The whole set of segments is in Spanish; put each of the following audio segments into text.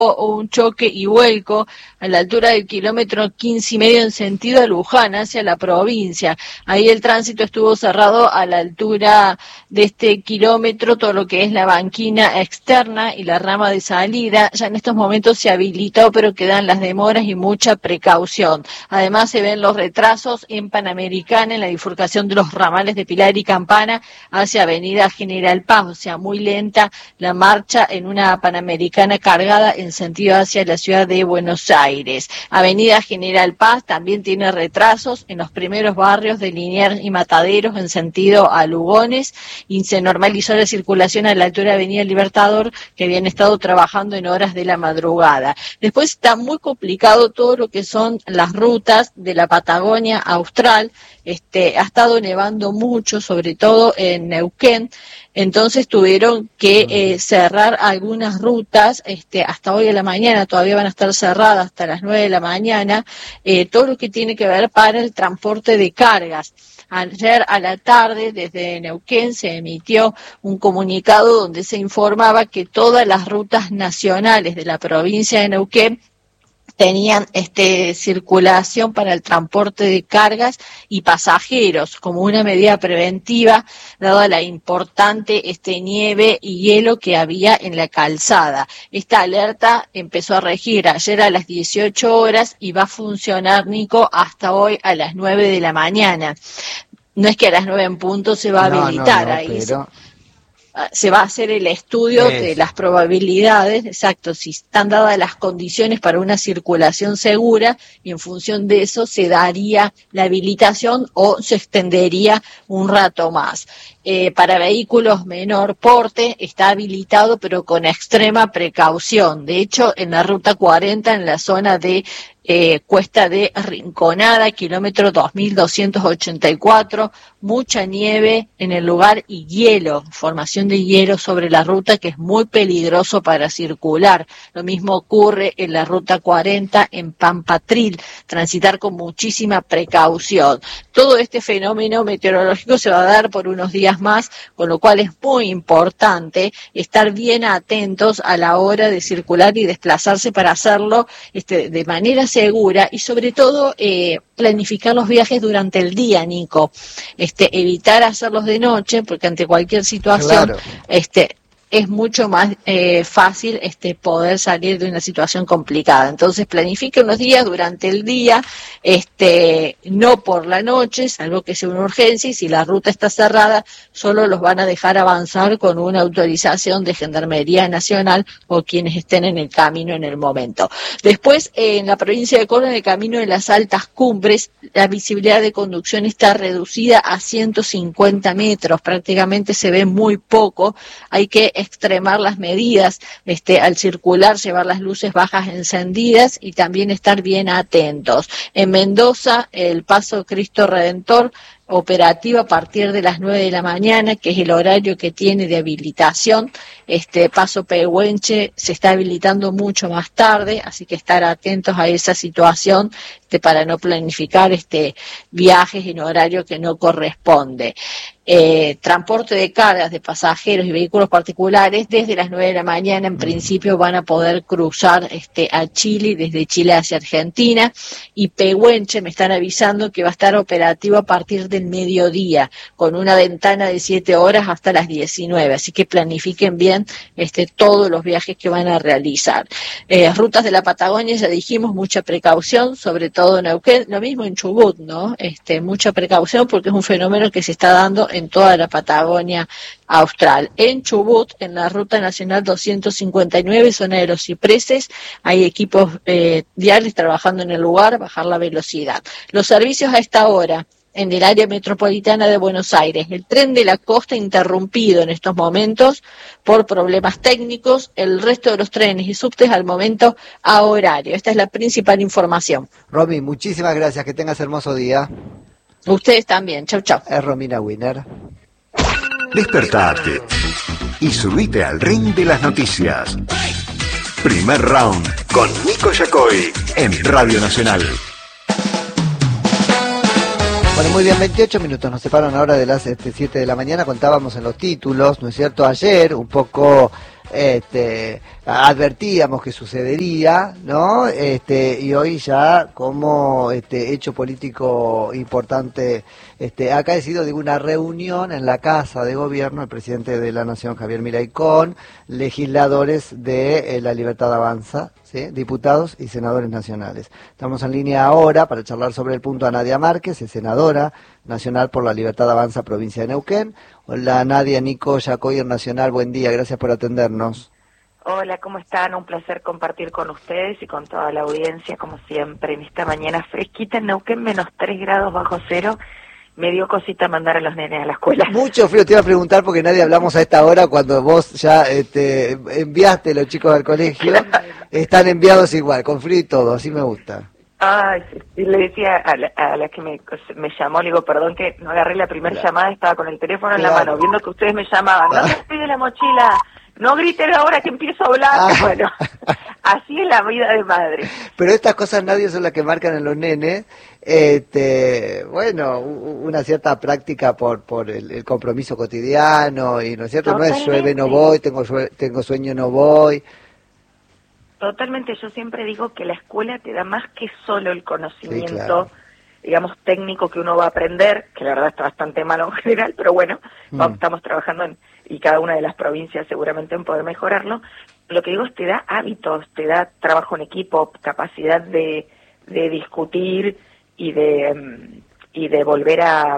un choque y vuelco a la altura del kilómetro 15,5 en sentido a Luján, hacia la provincia. Ahí el tránsito estuvo cerrado a la altura de este kilómetro, todo lo que es la banquina externa y la rama de salida. Ya en estos momentos se habilitó, pero quedan las demoras y mucha precaución. Además se ven los retrasos en Panamericana, en la bifurcación de los ramales de Pilar y Campana hacia Avenida General Paz, o sea, muy lenta la marcha en una Panamericana cargada en sentido hacia la ciudad de Buenos Aires. Avenida General Paz también tiene retrasos en los primeros barrios de Liniers y Mataderos en sentido a Lugones, y se normalizó la circulación a la altura de Avenida Libertador, que habían estado trabajando en horas de la madrugada. Después está muy complicado todo lo que son las rutas de la Patagonia Austral. Ha estado nevando mucho, sobre todo en Neuquén, entonces tuvieron que cerrar algunas rutas hasta hoy a la mañana, todavía van a estar cerradas hasta las 9 de la mañana, todo lo que tiene que ver para el transporte de cargas. Ayer a la tarde desde Neuquén se emitió un comunicado donde se informaba que todas las rutas nacionales de la provincia de Neuquén tenían circulación para el transporte de cargas y pasajeros como una medida preventiva, dada la importante nieve y hielo que había en la calzada. Esta alerta empezó a regir ayer a las 18 horas y va a funcionar, Nico, hasta hoy a las 9 de la mañana. No es que a las 9 en punto se va a habilitar, ahí pero se va a hacer el estudio de las probabilidades, exacto, si están dadas las condiciones para una circulación segura, y en función de eso se daría la habilitación o se extendería un rato más. Para vehículos menor porte está habilitado, pero con extrema precaución. De hecho, en la ruta 40, en la zona de Cuesta de Rinconada, kilómetro 2284, mucha nieve en el lugar y hielo, formación de hielo sobre la ruta, que es muy peligroso para circular. Lo mismo ocurre en la ruta 40 en Pampatril, transitar con muchísima precaución. Todo este fenómeno meteorológico se va a dar por unos días más, con lo cual es muy importante estar bien atentos a la hora de circular y desplazarse para hacerlo de manera segura, y sobre todo planificar los viajes durante el día, Nico. Evitar hacerlos de noche, porque ante cualquier situación, claro, es mucho más fácil poder salir de una situación complicada. Entonces planifique unos días durante el día, no por la noche, salvo que sea una urgencia, y si la ruta está cerrada, solo los van a dejar avanzar con una autorización de Gendarmería Nacional o quienes estén en el camino en el momento. Después, en la provincia de Córdoba, en el camino de las altas cumbres, la visibilidad de conducción está reducida a 150 metros, prácticamente se ve muy poco, hay que extremar las medidas al circular, llevar las luces bajas encendidas y también estar bien atentos. En Mendoza, el paso Cristo Redentor operativa a partir de las 9 de la mañana, que es el horario que tiene de habilitación. Paso Pehuenche se está habilitando mucho más tarde, así que estar atentos a esa situación para no planificar viajes en horario que no corresponde. Transporte de cargas de pasajeros y vehículos particulares desde las 9 de la mañana en principio van a poder cruzar a Chile, desde Chile hacia Argentina, y Pehuenche me están avisando que va a estar operativo a partir del mediodía, con una ventana de 7 horas hasta las 19, así que planifiquen bien todos los viajes que van a realizar. Rutas de la Patagonia, ya dijimos, mucha precaución, sobre todo en Neuquén, lo mismo en Chubut, ¿no? Mucha precaución porque es un fenómeno que se está dando en toda la Patagonia Austral. En Chubut, en la Ruta Nacional 259, zona de los Cipreses, hay equipos viales trabajando en el lugar, bajar la velocidad. Los servicios a esta hora en el área metropolitana de Buenos Aires. El tren de la costa interrumpido en estos momentos por problemas técnicos, el resto de los trenes y subtes al momento a horario. Esta es la principal información. Romy, muchísimas gracias, que tengas hermoso día. Ustedes también, chau chau. Es Romina Wiener. Despertate y subite al ring de las noticias. Primer round con Nico Yacoy en Radio Nacional. Bueno, muy bien, 28 minutos nos separan ahora de las 7 de la mañana. Contábamos en los títulos, ¿no es cierto? Ayer, un poco advertíamos que sucedería, ¿no? Y hoy ya como hecho político importante, acá ha sido de una reunión en la Casa de Gobierno, el presidente de la Nación, Javier Milei, con legisladores de La Libertad Avanza, ¿sí? Diputados y senadores nacionales. Estamos en línea ahora para charlar sobre el punto a Nadia Márquez, es senadora nacional por La Libertad Avanza, provincia de Neuquén. Hola Nadia, Nico Yacoy, Nacional, buen día, gracias por atendernos. Hola, ¿cómo están? Un placer compartir con ustedes y con toda la audiencia, como siempre, en esta mañana fresquita en Neuquén, menos 3 grados bajo cero. Me dio cosita mandar a los nenes a la escuela. Mucho frío, te iba a preguntar porque nadie hablamos a esta hora cuando vos ya enviaste a los chicos al colegio. Están enviados igual, con frío y todo, así me gusta. Ay, sí. Y le decía a la que me llamó, le digo, perdón que no agarré la primera llamada, estaba con el teléfono en la mano, viendo que ustedes me llamaban. No me pide la mochila, no griten ahora que empiezo a hablar. Bueno, así es la vida de madre. Pero estas cosas nadie son las que marcan en los nenes. Bueno, una cierta práctica por el compromiso cotidiano, y no es cierto, Totalmente. No es llueve, no voy, tengo sueño, no voy. Totalmente, yo siempre digo que la escuela te da más que solo el conocimiento, Sí, claro. digamos, técnico que uno va a aprender, que la verdad está bastante malo en general, pero bueno, estamos trabajando y cada una de las provincias seguramente en poder mejorarlo. Lo que digo es te da hábitos, te da trabajo en equipo, capacidad de discutir y de volver a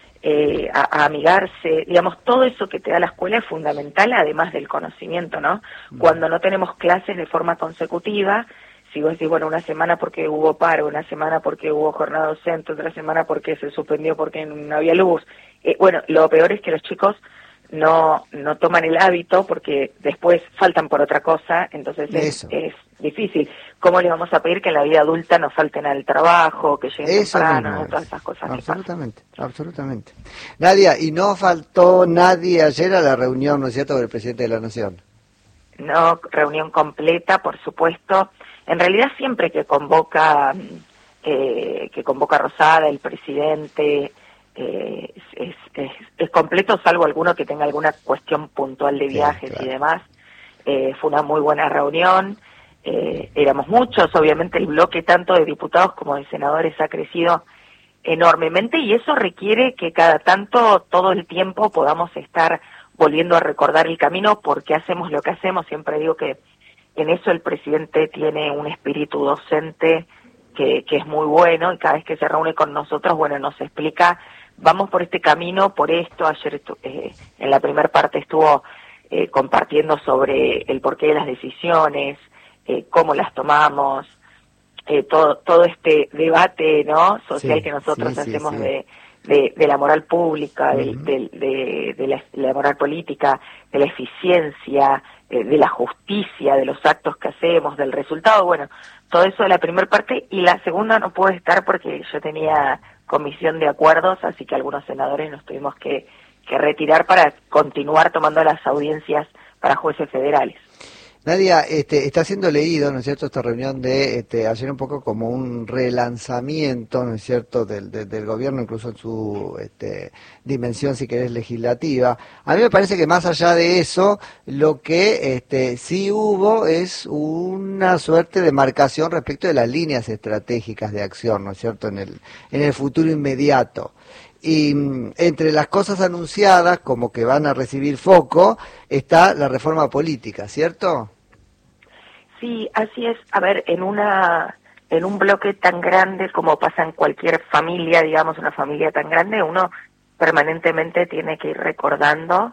amigarse, digamos, todo eso que te da la escuela es fundamental, además del conocimiento, ¿no? Cuando no tenemos clases de forma consecutiva, si vos decís, bueno, una semana porque hubo paro, una semana porque hubo jornada docente, otra semana porque se suspendió porque no había luz, bueno, lo peor es que los chicos no toman el hábito porque después faltan por otra cosa, entonces es difícil. ¿Cómo le vamos a pedir que en la vida adulta nos falten al trabajo, que lleguen temprano, ¿no? Todas esas cosas? Absolutamente, absolutamente. Nadia, ¿y no faltó nadie ayer a la reunión, no es cierto, del presidente de la Nación? No, reunión completa, por supuesto. En realidad siempre que convoca Rosada, el presidente, es completo, salvo alguno que tenga alguna cuestión puntual de viajes, claro, y demás. Fue una muy buena reunión. Éramos muchos, obviamente el bloque tanto de diputados como de senadores ha crecido enormemente y eso requiere que cada tanto, todo el tiempo, podamos estar volviendo a recordar el camino, porque hacemos lo que hacemos. Siempre digo que en eso el presidente tiene un espíritu docente que es muy bueno, y cada vez que se reúne con nosotros, bueno, nos explica, vamos por este camino, por esto. Ayer en la primera parte estuvo compartiendo sobre el porqué de las decisiones, cómo las tomamos, todo este debate, ¿no?, social, que nosotros hacemos. De la moral pública, de la moral política, de la eficiencia, de la justicia, de los actos que hacemos, del resultado. Bueno, todo eso de la primera parte, y la segunda no pude estar porque yo tenía comisión de acuerdos, así que algunos senadores nos tuvimos que retirar para continuar tomando las audiencias para jueces federales. Nadia, está siendo leído, ¿no es cierto?, esta reunión de ayer un poco como un relanzamiento, ¿no es cierto?, del gobierno, incluso en su dimensión, si querés, legislativa. A mí me parece que más allá de eso, lo que sí hubo es una suerte de marcación respecto de las líneas estratégicas de acción, ¿no es cierto?, en el futuro inmediato. Y entre las cosas anunciadas, como que van a recibir foco, está la reforma política, ¿cierto? Sí, así es. A ver, en un bloque tan grande como pasa en cualquier familia, digamos, una familia tan grande, uno permanentemente tiene que ir recordando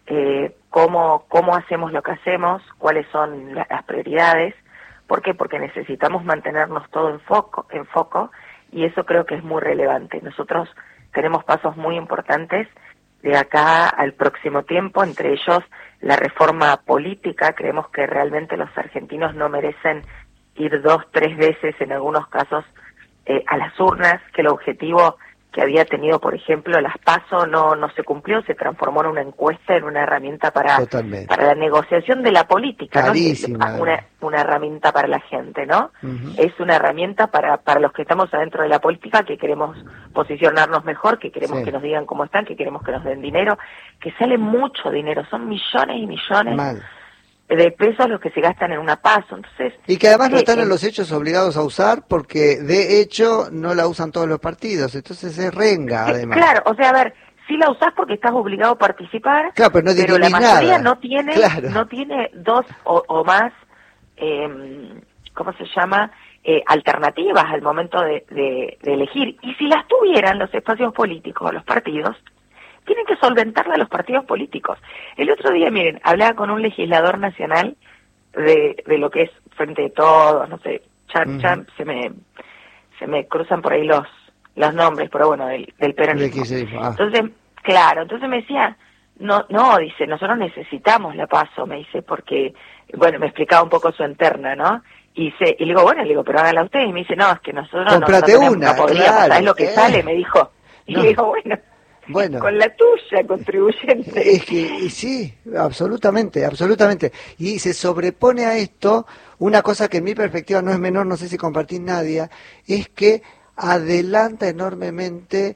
cómo hacemos lo que hacemos, cuáles son las prioridades. ¿Por qué? Porque necesitamos mantenernos todo en foco, y eso creo que es muy relevante. Nosotros tenemos pasos muy importantes de acá al próximo tiempo, entre ellos la reforma política. Creemos que realmente los argentinos no merecen ir 2, 3 veces en algunos casos a las urnas, que el objetivo que había tenido, por ejemplo, las PASO no se cumplió, se transformó en una encuesta, en una herramienta para la negociación de la política. Carísima. No es una herramienta para la gente, ¿no? Es una herramienta para los que estamos adentro de la política, que queremos posicionarnos mejor, que queremos que nos digan cómo están, que queremos que nos den dinero, que sale mucho dinero, son millones y millones. de pesos los que se gastan en una PASO. Entonces, y que además no están en los hechos obligados a usar, porque de hecho no la usan todos los partidos, entonces es renga además. Claro, o sea, a ver, sí la usás porque estás obligado a participar, claro, pero la mayoría nada. no tiene dos o más, ¿cómo se llama?, alternativas al momento de elegir. Y si las tuvieran los espacios políticos o los partidos, tienen que solventarla los partidos políticos. El otro día, miren, hablaba con un legislador nacional de lo que es Frente de Todos, no sé, se me cruzan por ahí los nombres, pero bueno, del peronismo. Entonces, claro, entonces me decía, no, dice, nosotros necesitamos la PASO, me dice, porque, bueno, me explicaba un poco su interna, ¿no? Y le digo, pero hágala usted. Y me dice, no, es que nosotros no podríamos, claro, ¿sabes lo que sale? Me dijo. Y le digo, bueno, con la tuya, contribuyente. Es que, y sí, absolutamente. Y se sobrepone a esto una cosa que en mi perspectiva no es menor, no sé si compartís, Nadia, es que adelanta enormemente,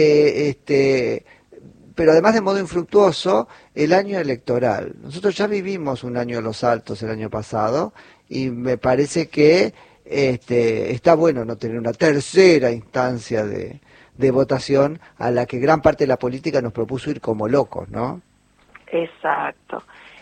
pero además de modo infructuoso, el año electoral. Nosotros ya vivimos un año de los altos el año pasado, y me parece que está bueno no tener una tercera instancia de votación a la que gran parte de la política nos propuso ir como locos, ¿no? Exacto.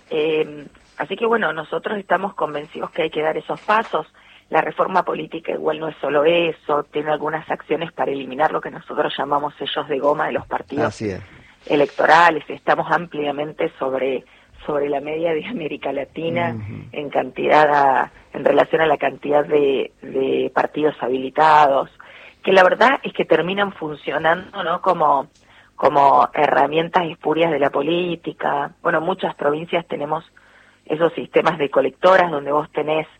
Así que bueno, nosotros estamos convencidos que hay que dar esos pasos. La reforma política igual no es solo eso, tiene algunas acciones para eliminar lo que nosotros llamamos sellos de goma de los partidos electorales. Estamos ampliamente sobre la media de América Latina en relación a la cantidad de partidos habilitados, que la verdad es que terminan funcionando, ¿no?, como herramientas espurias de la política. Bueno, muchas provincias tenemos esos sistemas de colectoras donde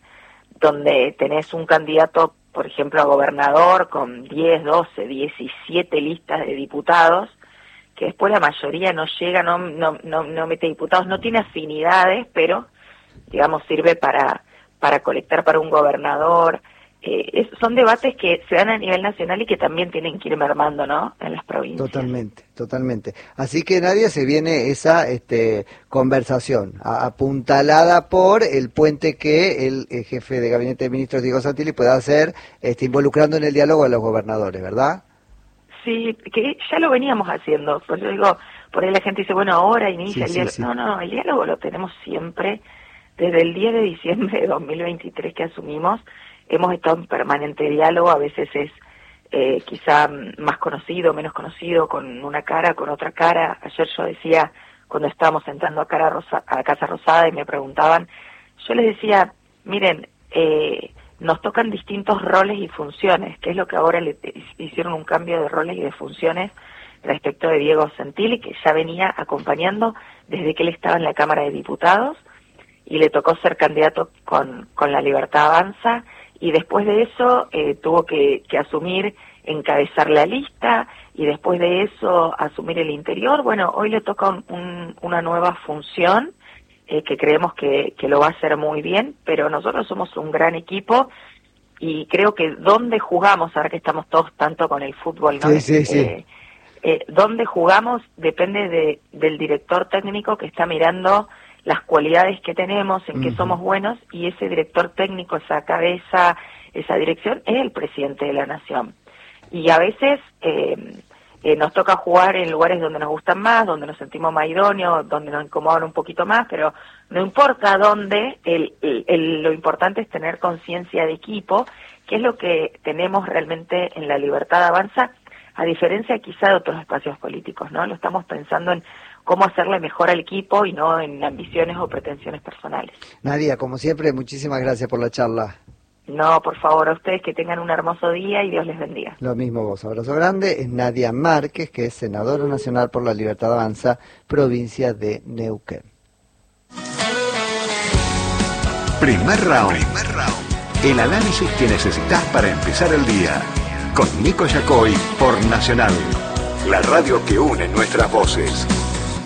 tenés un candidato, por ejemplo, a gobernador con 10, 12, 17 listas de diputados, que después la mayoría no llega, no mete diputados, no tiene afinidades, pero, digamos, sirve para colectar para un gobernador. Son debates que se dan a nivel nacional y que también tienen que ir mermando, ¿no?, en las provincias. Totalmente. Así que, Nadia, se viene esa conversación apuntalada por el puente que el jefe de Gabinete de Ministros, Diego Santilli, pueda hacer, involucrando en el diálogo a los gobernadores, ¿verdad? Sí, que ya lo veníamos haciendo. Pues yo digo, por ahí la gente dice, bueno, ahora inicia el diálogo. Sí. No, el diálogo lo tenemos siempre. Desde el 10 de diciembre de 2023 que asumimos, hemos estado en permanente diálogo. A veces es quizá más conocido, menos conocido, con una cara, con otra cara. Ayer yo decía, cuando estábamos entrando a Casa Rosada y me preguntaban, yo les decía, miren, nos tocan distintos roles y funciones, que es lo que ahora le hicieron un cambio de roles y de funciones respecto de Diego Santilli, que ya venía acompañando desde que él estaba en la Cámara de Diputados, y le tocó ser candidato con La Libertad Avanza, y después de eso tuvo que asumir, encabezar la lista, y después de eso asumir el interior. Bueno, hoy le toca una nueva función, que creemos que lo va a hacer muy bien, pero nosotros somos un gran equipo y creo que donde jugamos, ahora que estamos todos tanto con el fútbol, ¿no? Sí. Donde jugamos depende del director técnico que está mirando las cualidades que tenemos, en qué somos buenos, y ese director técnico, esa cabeza, esa dirección, es el presidente de la Nación. Y a veces nos toca jugar en lugares donde nos gustan más, donde nos sentimos más idóneos, donde nos incomodan un poquito más, pero no importa dónde, lo importante es tener conciencia de equipo, que es lo que tenemos realmente en La Libertad Avanza, a diferencia quizá de otros espacios políticos, ¿no? Lo estamos pensando en cómo hacerle mejor al equipo y no en ambiciones o pretensiones personales. Nadia, como siempre, muchísimas gracias por la charla. No, por favor, a ustedes que tengan un hermoso día y Dios les bendiga. Lo mismo vos, abrazo grande. Es Nadia Márquez, que es senadora nacional por La Libertad Avanza, provincia de Neuquén. Primer round. El análisis que necesitas para empezar el día. Con Nico Yacoy por Nacional, la radio que une nuestras voces.